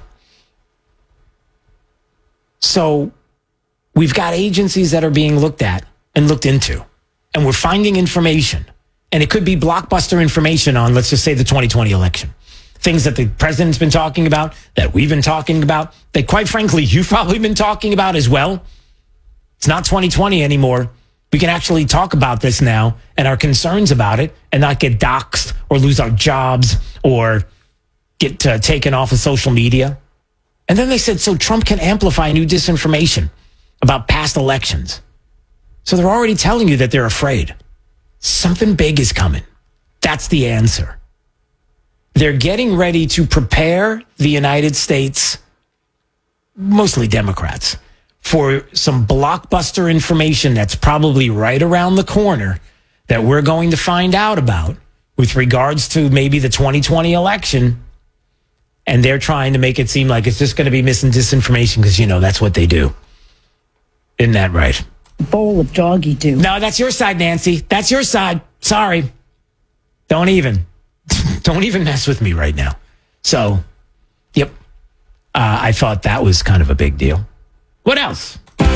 So we've got agencies that are being looked at and looked into, and we're finding information, and it could be blockbuster information on, let's just say, the 2020 election. Things that the president's been talking about, that we've been talking about, that quite frankly, you've probably been talking about as well. It's not 2020 anymore. We can actually talk about this now and our concerns about it and not get doxxed or lose our jobs or get taken off of social media. And then they said, so Trump can amplify new disinformation about past elections. So they're already telling you that they're afraid. Something big is coming. That's the answer. They're getting ready to prepare the United States, mostly Democrats, for some blockbuster information that's probably right around the corner that we're going to find out about with regards to maybe the 2020 election. And they're trying to make it seem like it's just going to be disinformation because, that's what they do. Isn't that right? Bowl of doggy do. No, that's your side, Nancy. That's your side. Sorry. Don't even mess with me right now. So, yep. I thought that was kind of a big deal. What else?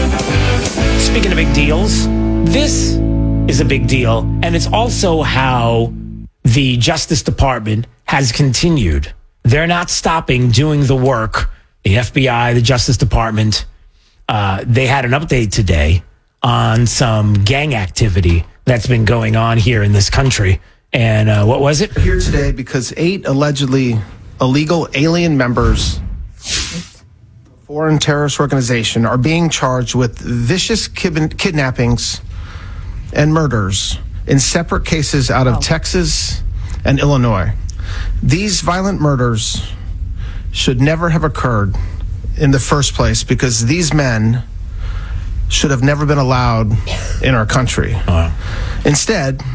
Speaking of big deals, this is a big deal. And it's also how the Justice Department has continued. They're not stopping doing the work. The FBI, the Justice Department, they had an update today on some gang activity that's been going on here in this country. And what was it? We're here today because 8 allegedly illegal alien members of a foreign terrorist organization are being charged with vicious kidnappings and murders in separate cases out of Texas and Illinois. These violent murders should never have occurred in the first place because these men should have never been allowed in our country. Instead,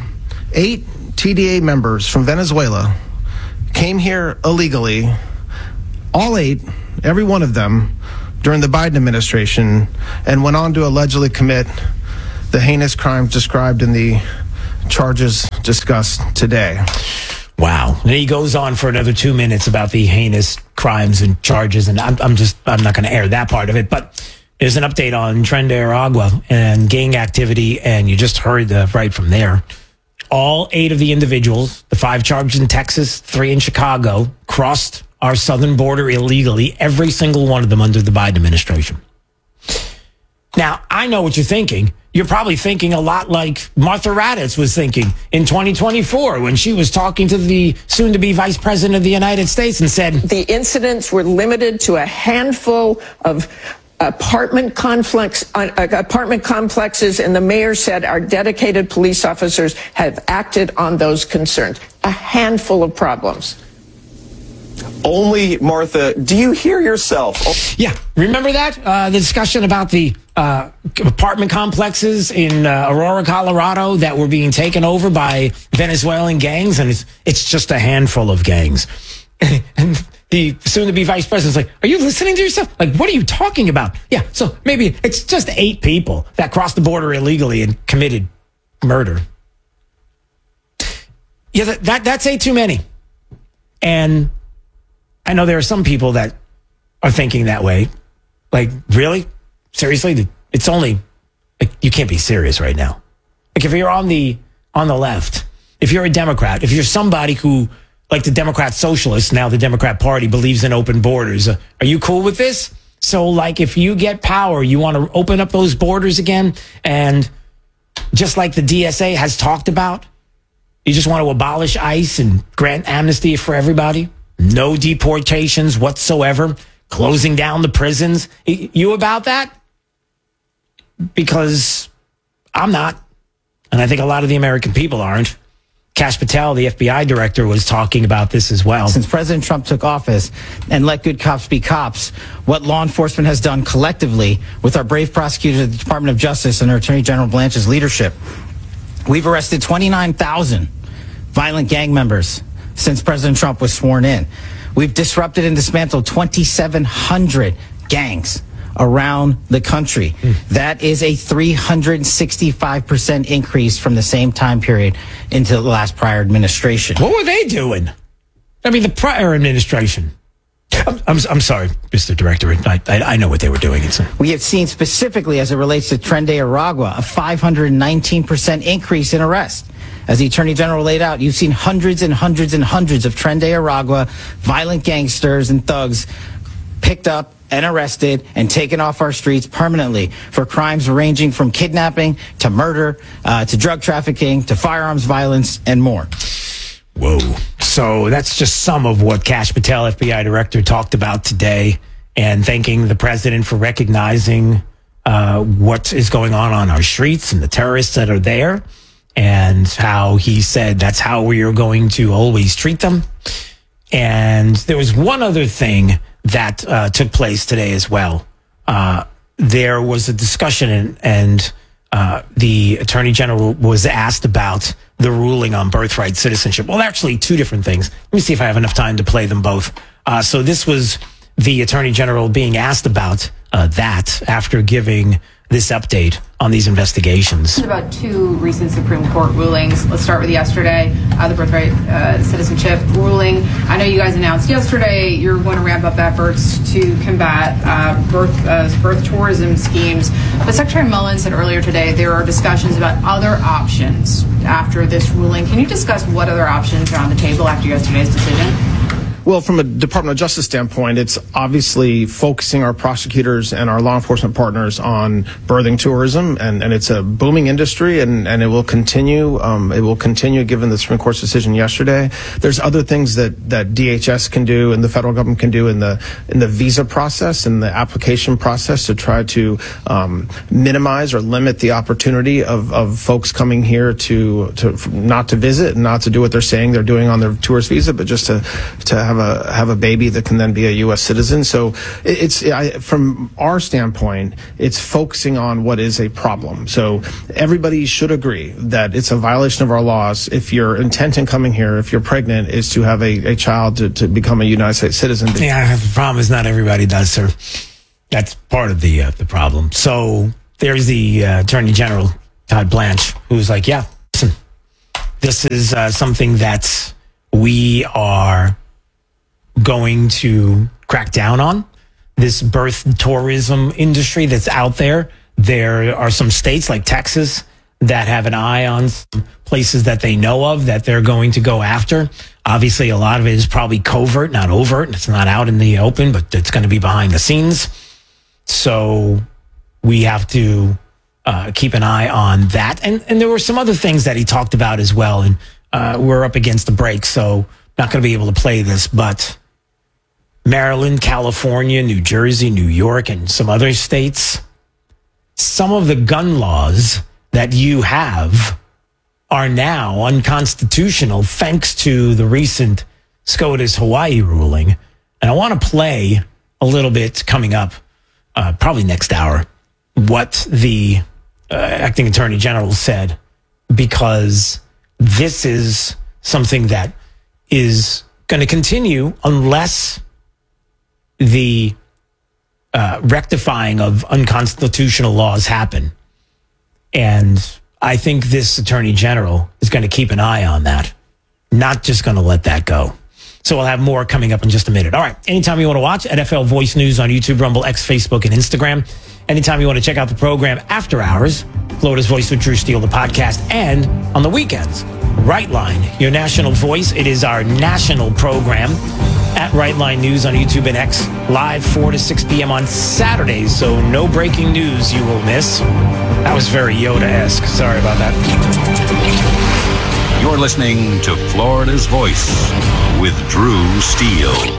8 TDA members from Venezuela came here illegally, all 8, every one of them, during the Biden administration, and went on to allegedly commit the heinous crimes described in the charges discussed today. Wow. And he goes on for another 2 minutes about the heinous crimes and charges, and I'm not going to air that part of it, but there's an update on Tren de Aragua and gang activity, and you just heard right from there. All 8 of the individuals, the 5 charged in Texas, 3 in Chicago, crossed our southern border illegally, every single one of them under the Biden administration. Now, I know what you're thinking. You're probably thinking a lot like Martha Raddatz was thinking in 2024 when she was talking to the soon-to-be vice president of the United States and said, the incidents were limited to a handful of apartment complexes, and the mayor said our dedicated police officers have acted on those concerns. A handful of problems. Only, Martha, do you hear yourself? Yeah, remember that? The discussion about the apartment complexes in Aurora, Colorado that were being taken over by Venezuelan gangs, and it's just a handful of gangs. And the soon-to-be vice president's like, are you listening to yourself? Like, what are you talking about? Yeah, so maybe it's just 8 people that crossed the border illegally and committed murder. Yeah, that's 8 too many. And I know there are some people that are thinking that way. Like, really? Seriously? It's only, like, you can't be serious right now. Like, if you're on the left, if you're a Democrat, if you're somebody who, like the Democrat Socialists, now the Democrat Party, believes in open borders, are you cool with this? So, like, if you get power, you want to open up those borders again, and just like the DSA has talked about, you just want to abolish ICE and grant amnesty for everybody? No deportations whatsoever, closing down the prisons. You about that? Because I'm not. And I think a lot of the American people aren't. Kash Patel, the FBI director, was talking about this as well. Since President Trump took office and let good cops be cops, what law enforcement has done collectively with our brave prosecutors at the Department of Justice and our Attorney General Blanche's leadership, we've arrested 29,000 violent gang members since President Trump was sworn in. We've disrupted and dismantled 2,700 gangs around the country. That is a 365% increase from the same time period into the last prior administration. What were they doing? I mean, the prior administration. I'm sorry, Mr. Director. I know what they were doing. We have seen specifically as it relates to Tren de Aragua, a 519% increase in arrests. As the Attorney General laid out, you've seen hundreds and hundreds and hundreds of Tren de Aragua violent gangsters and thugs picked up and arrested and taken off our streets permanently for crimes ranging from kidnapping to murder, to drug trafficking, to firearms violence, and more. Whoa. So that's just some of what Kash Patel, FBI director, talked about today, and thanking the president for recognizing what is going on our streets and the terrorists that are there, and how he said that's how we are going to always treat them. And there was one other thing that took place today as well. There was a discussion, and the Attorney General was asked about the ruling on birthright citizenship. Well, actually, 2 different things. Let me see if I have enough time to play them both. So this was the Attorney General being asked about that after giving this update on these investigations. About 2 recent Supreme Court rulings. Let's start with yesterday, the birthright citizenship ruling. I know you guys announced yesterday you're going to ramp up efforts to combat birth tourism schemes. But Secretary Mullen said earlier today there are discussions about other options after this ruling. Can you discuss what other options are on the table after yesterday's decision? Well, from a Department of Justice standpoint, it's obviously focusing our prosecutors and our law enforcement partners on birthing tourism, and it's a booming industry, and it will continue. It will continue given the Supreme Court's decision yesterday. There's other things that DHS can do and the federal government can do in the visa process and the application process to try to minimize or limit the opportunity of folks coming here to not to visit and not to do what they're saying they're doing on their tourist visa, but just to have a baby that can then be a U.S. citizen. So from our standpoint, it's focusing on what is a problem. So everybody should agree that it's a violation of our laws if your intent in coming here, if you're pregnant, is to have a child to become a United States citizen. Yeah, the problem is not everybody does, sir. That's part of the problem. So there's the Attorney General, Todd Blanche, who's like, yeah, listen, this is something that we are going to crack down on. This birth tourism industry that's out there. There are some states like Texas that have an eye on some places that they know of that they're going to go after. Obviously, a lot of it is probably covert, not overt. It's not out in the open, but it's going to be behind the scenes. So we have to keep an eye on that. And there were some other things that he talked about as well. And we're up against the break, so not going to be able to play this. But Maryland, California, New Jersey, New York, and some other states, some of the gun laws that you have are now unconstitutional thanks to the recent SCOTUS Hawaii ruling. And I want to play a little bit coming up, probably next hour, what the acting attorney general said, because this is something that is going to continue unless the rectifying of unconstitutional laws happen. And I think this attorney general is going to keep an eye on that, not just going to let that go. So we'll have more coming up in just a minute. All right. Anytime you want to watch NFL Voice News on YouTube, Rumble, X, Facebook, and Instagram. Anytime you want to check out the program after hours, Florida's Voice with Drew Steele, the podcast, and on the weekends, Right Line, your national voice. It is our national program at Right Line News on YouTube and X, live 4 to 6 p.m. on Saturdays. So no breaking news you will miss. That was very Yoda-esque. Sorry about that. You're listening to Florida's Voice with Drew Steele.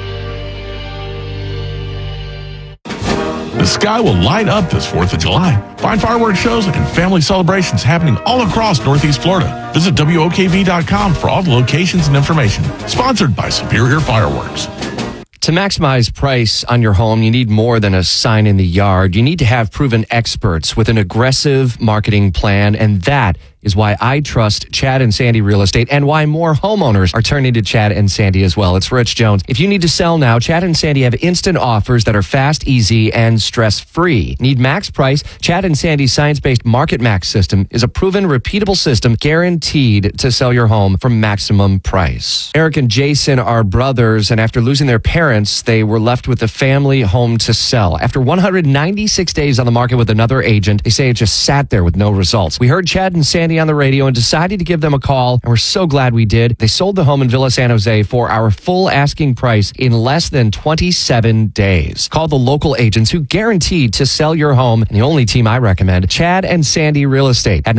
The sky will light up this 4th of July. Find fireworks shows and family celebrations happening all across Northeast Florida. Visit WOKV.com for all the locations and information. Sponsored by Superior Fireworks. To maximize price on your home, you need more than a sign in the yard. You need to have proven experts with an aggressive marketing plan, and that is why I trust Chad and Sandy Real Estate and why more homeowners are turning to Chad and Sandy as well. It's Rich Jones. If you need to sell now, Chad and Sandy have instant offers that are fast, easy, and stress-free. Need max price? Chad and Sandy's science-based Market Max system is a proven, repeatable system guaranteed to sell your home for maximum price. Eric and Jason are brothers, and after losing their parents, they were left with a family home to sell. After 196 days on the market with another agent, they say it just sat there with no results. We heard Chad and Sandy on the radio and decided to give them a call, and we're so glad we did. They sold the home in Villa San Jose for our full asking price in less than 27 days. Call the local agents who guaranteed to sell your home, and the only team I recommend, Chad and Sandy Real Estate at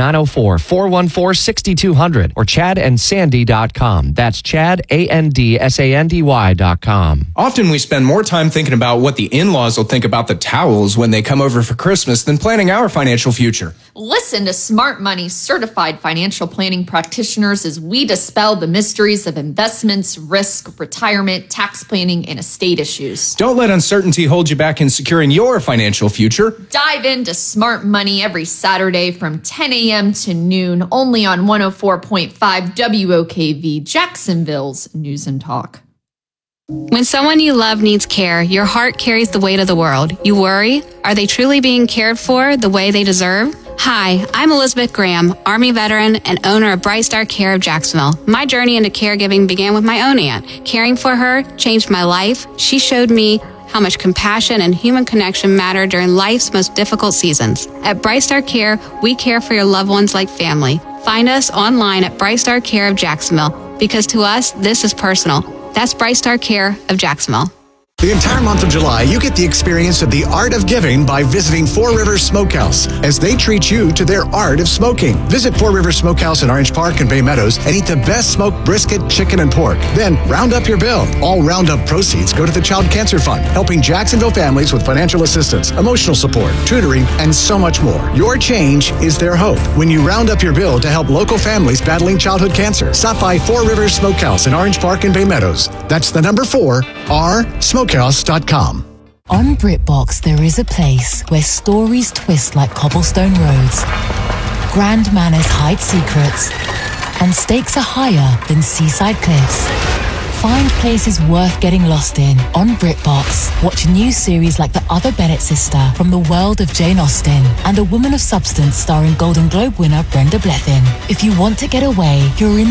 904-414-6200 or chadandsandy.com. That's ChadAndSandy.com. Often we spend more time thinking about what the in-laws will think about the towels when they come over for Christmas than planning our financial future. Listen to Smart Money certified financial planning practitioners as we dispel the mysteries of investments, risk, retirement, tax planning, and estate issues. Don't let uncertainty hold you back in securing your financial future. Dive into Smart Money every Saturday from 10 a.m. to noon, only on 104.5 WOKV, Jacksonville's News and Talk. When someone you love needs care, your heart carries the weight of the world. You worry, are they truly being cared for the way they deserve? Hi, I'm Elizabeth Graham, Army veteran and owner of Bright Star Care of Jacksonville. My journey into caregiving began with my own aunt. Caring for her changed my life. She showed me how much compassion and human connection matter during life's most difficult seasons. At Bright Star Care, we care for your loved ones like family. Find us online at Bright Star Care of Jacksonville, because to us, this is personal. That's Bright Star Care of Jacksonville. The entire month of July, you get the experience of the art of giving by visiting Four Rivers Smokehouse as they treat you to their art of smoking. Visit Four Rivers Smokehouse in Orange Park and Bay Meadows and eat the best smoked brisket, chicken, and pork. Then round up your bill. All roundup proceeds go to the Child Cancer Fund, helping Jacksonville families with financial assistance, emotional support, tutoring, and so much more. Your change is their hope when you round up your bill to help local families battling childhood cancer. Stop by Four Rivers Smokehouse in Orange Park and Bay Meadows. That's the number 4, Smokehouse.com. On BritBox, there is a place where stories twist like cobblestone roads, grand manners hide secrets, and stakes are higher than seaside cliffs. Find places worth getting lost in on BritBox. Watch new series like The Other Bennett Sister from the world of Jane Austen and A Woman of Substance starring Golden Globe winner Brenda Blethyn. If you want to get away, you're in